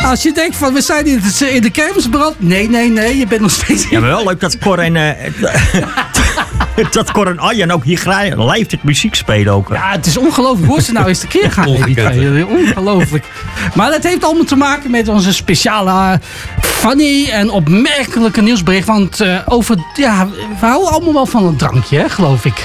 Als je denkt van we zijn in de kermisbrand. Nee, je bent nog steeds... Ja, maar wel leuk dat Cor en... dat Cor en Arjan ook hier live dit muziek spelen ook. Ja, het is ongelooflijk hoe ze nou eens tekeer gaan. Ongelooflijk. Maar dat heeft allemaal te maken met onze speciale funny en opmerkelijke nieuwsbericht. Want we houden allemaal wel van een drankje, hè, geloof ik.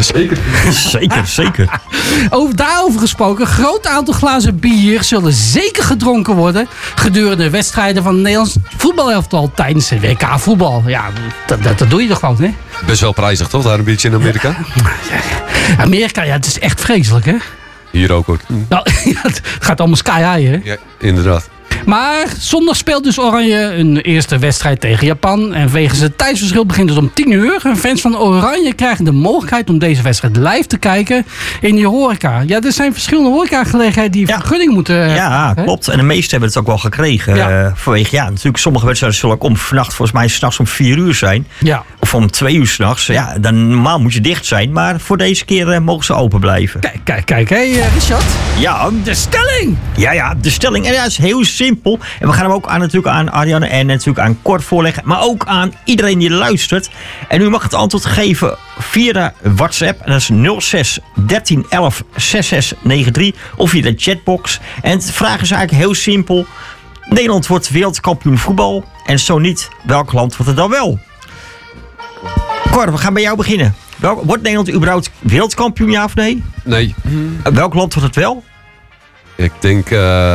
Zeker. Daarover gesproken, een groot aantal glazen bier zullen zeker gedronken worden gedurende de wedstrijden van het Nederlands voetbalelftal tijdens het WK voetbal. Ja, dat doe je toch gewoon, hè? Best wel prijzig, toch? Daar een beetje in Amerika? Amerika, ja, het is echt vreselijk, hè? Hier ook hoor. Nou, het gaat allemaal sky high, hè? Ja, inderdaad. Maar zondag speelt dus Oranje een eerste wedstrijd tegen Japan. En wegens het tijdsverschil begint het om 10:00. En fans van Oranje krijgen de mogelijkheid om deze wedstrijd live te kijken in die horeca. Ja, er zijn verschillende horecagelegenheden die vergunning moeten... Ja, klopt. En de meesten hebben het ook wel gekregen. Ja. Vanwege, natuurlijk, sommige wedstrijden zullen ook om vannacht volgens mij 's nachts om 4:00 zijn. Ja. Of om 2:00 's nachts. Ja, dan normaal moet je dicht zijn. Maar voor deze keer mogen ze open blijven. Kijk. Hé, Richard. Ja. De stelling. Ja, de stelling. En dat is heel simpel. En we gaan hem ook natuurlijk aan Arjan en natuurlijk aan Cor voorleggen. Maar ook aan iedereen die luistert. En u mag het antwoord geven via de WhatsApp. En dat is 06 13 11 6693. Of via de chatbox. En de vraag is eigenlijk heel simpel. Nederland wordt wereldkampioen voetbal. En zo niet, welk land wordt het dan wel? Cor, we gaan bij jou beginnen. Wordt Nederland überhaupt wereldkampioen, ja of nee? Nee. Welk land wordt het wel? Ik denk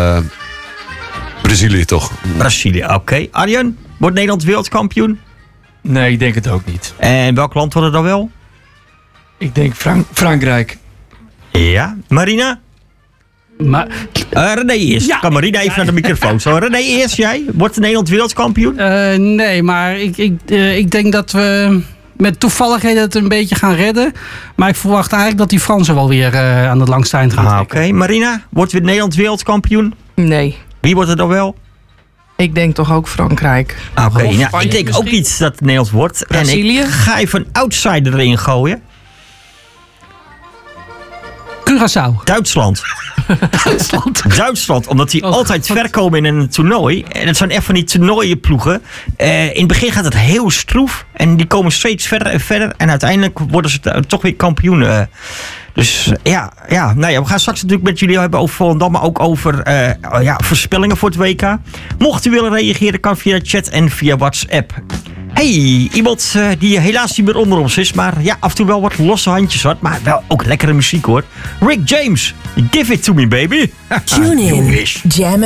Brazilië toch. Brazilië, oké. Arjan, wordt Nederland wereldkampioen? Nee, ik denk het ook niet. En welk land wordt het dan wel? Ik denk Frankrijk. Ja. Marina? Maar, René eerst. Ja. Kan Marina even naar de microfoon? Zo, René eerst, jij? Wordt Nederland wereldkampioen? nee, maar ik denk dat we met toevalligheden het een beetje gaan redden. Maar ik verwacht eigenlijk dat die Fransen wel weer aan het langste eind gaan trekken. Oké. Marina, wordt weer Nederland wereldkampioen? Nee, Wie wordt het dan wel? ik denk toch ook Frankrijk. Oké, Of nou, Spanje ik denk ook misschien? iets dat het Nederlands wordt. Brazilië? En ik ga even een outsider erin gooien. Curaçao. Duitsland. Duitsland, omdat die altijd ver komen in een toernooi. En het zijn echt van die toernooienploegen. In het begin gaat het heel stroef. En die komen steeds verder en verder. En uiteindelijk worden ze toch weer kampioen. Dus we gaan straks natuurlijk met jullie hebben over Volendam. Maar ook over voorspellingen voor het WK. Mocht u willen reageren, kan via de chat en via WhatsApp. Hey, iemand die helaas niet meer onder ons is. Maar ja, af en toe wel wat losse handjes had. Maar wel ook lekkere muziek hoor. Rick James, give it to me baby. Tune in. Jam